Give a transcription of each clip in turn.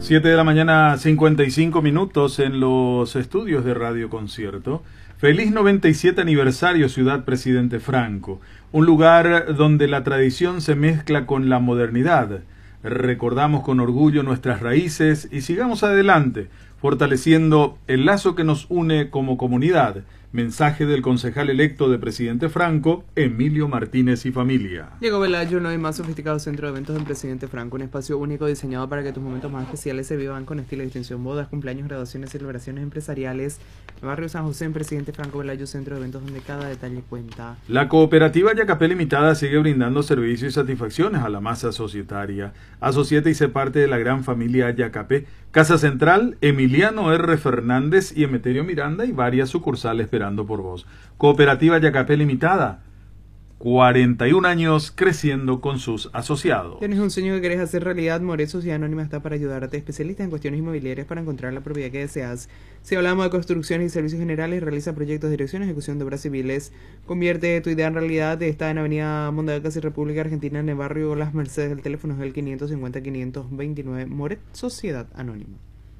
7 de la mañana, 55 minutos en los estudios de Radio Concierto. Feliz 97 aniversario, Ciudad Presidente Franco. Un lugar donde la tradición se mezcla con la modernidad. Recordamos con orgullo nuestras raíces y sigamos adelante, fortaleciendo el lazo que nos une como comunidad. Mensaje del concejal electo de Presidente Franco, Emilio Martínez y familia. Llegó Velayo, un nuevo y más sofisticado centro de eventos del Presidente Franco, un espacio único diseñado para que tus momentos más especiales se vivan con estilo y distinción, bodas, cumpleaños, graduaciones, celebraciones empresariales. El barrio San José en Presidente Franco Velayo, centro de eventos donde cada detalle cuenta. La cooperativa Yacapé Limitada sigue brindando servicios y satisfacciones a la masa societaria. Asociate y sé parte de la gran familia Yacapé. Casa Central, Emiliano R. Fernández y Emeterio Miranda y varias sucursales esperando por vos. Cooperativa Yacapé Limitada, 41 años creciendo con sus asociados. ¿Tienes un sueño que querés hacer realidad? Moret Sociedad Anónima está para ayudarte. Especialista en cuestiones inmobiliarias para encontrar la propiedad que deseas. Si hablamos de construcciones y servicios generales, realiza proyectos, dirección y ejecución de obras civiles. Convierte tu idea en realidad. Está en Avenida Montevideo, casi República Argentina, en el barrio Las Mercedes. El teléfono es el 550-529. Moret Sociedad Anónima.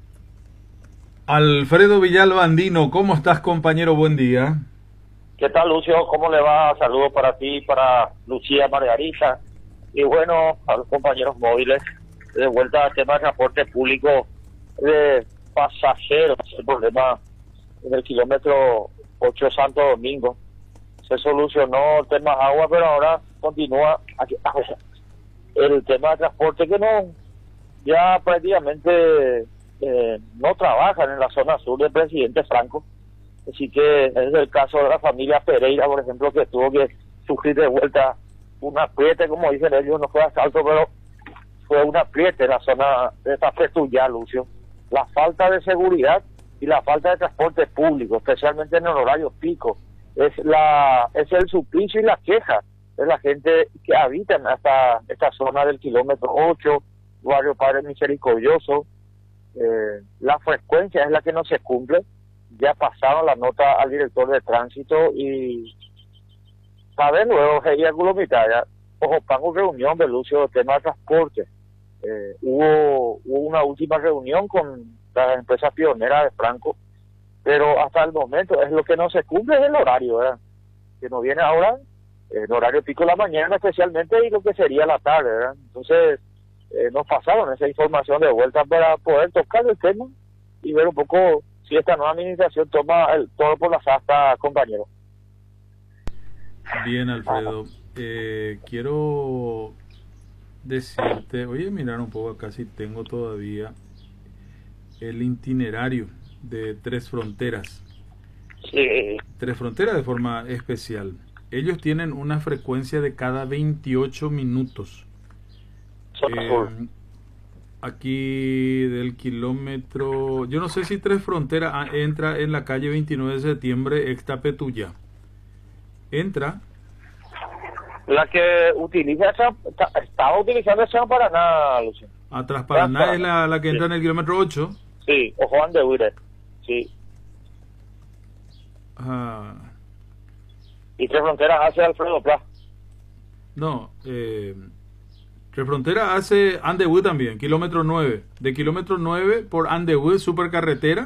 Alfredo Villalba Andino, ¿cómo estás, compañero? Buen día. ¿Qué tal, Lucio? ¿Cómo le va? Saludos para ti, para Lucía, Margarita y bueno, a los compañeros móviles. De vuelta al tema de transporte público de pasajeros, el problema en el kilómetro 8 Santo Domingo. Se solucionó el tema agua, pero ahora continúa aquí, el tema de transporte que no, ya prácticamente no trabajan en la zona sur del Presidente Franco. Así que es el caso de la familia Pereira, por ejemplo, que tuvo que sufrir de vuelta un apriete, como dicen ellos, no fue asalto, pero fue un apriete en la zona de Tapetuyá, Lucio. La falta de seguridad y la falta de transporte público, especialmente en el horario pico, es el suplicio y la queja de la gente que habita hasta esta zona del kilómetro 8, barrio Padre Misericordioso. La frecuencia es la que no se cumple. Ya pasaron la nota al director de tránsito y saben luego que ojo, pango reunión de Lucio de tema de transporte. Hubo una última reunión con las empresas pioneras de Franco, pero hasta el momento es lo que no se cumple es el horario, ¿verdad? Que nos viene ahora, el horario pico de la mañana especialmente y lo que sería la tarde, ¿verdad? Entonces nos pasaron esa información de vuelta para poder tocar el tema y ver un poco si esta nueva administración toma el toro por las astas, compañero. Bien, Alfredo. Quiero decirte, voy a mirar un poco acá si tengo todavía el itinerario de Tres Fronteras. Sí. Tres Fronteras de forma especial. Ellos tienen una frecuencia de cada 28 minutos. Aquí del kilómetro, yo no sé si Tres Fronteras entra en la calle 29 de septiembre, Extapetuyá. ¿Entra? La que utiliza estaba utilizando esa Paraná, Lucio. Atrás Paraná es la que entra en el kilómetro 8. Sí, o Juan de Huire, sí. Y Tres Fronteras hacia Alfredo Pla. No, Tres Fronteras hace Andehue también, kilómetro 9. De kilómetro 9 por Andehue, supercarretera,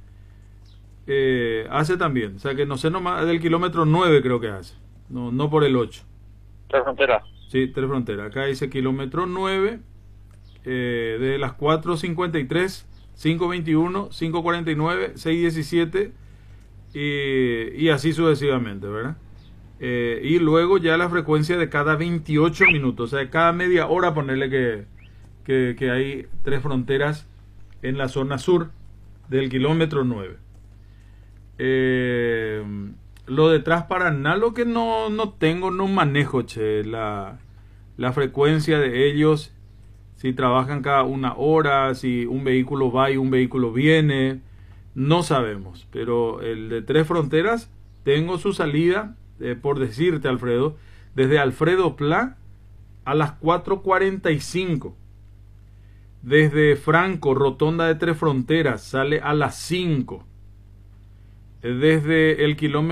hace también. O sea que no sé nomás, del kilómetro 9 creo que hace. No por el 8. Tres Fronteras. Sí, Tres Fronteras. Acá dice kilómetro 9, de las 4.53, 5.21, 5.49, 6.17 y así sucesivamente, ¿verdad? Y luego ya la frecuencia de cada 28 minutos, o sea, cada media hora ponerle que hay Tres Fronteras en la zona sur del kilómetro 9. Lo de Transparaná, lo que no manejo, la frecuencia de ellos, si trabajan cada una hora, si un vehículo va y un vehículo viene, no sabemos, pero el de Tres Fronteras, tengo su salida, por decirte, Alfredo, desde Alfredo Pla a las 4:45. Desde Franco, rotonda de Tres Fronteras, sale a las 5. Desde el kilómetro